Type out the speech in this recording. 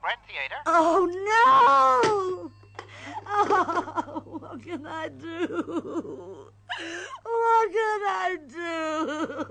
Brent Theater. Oh, no! Oh, what can I do? What can I do?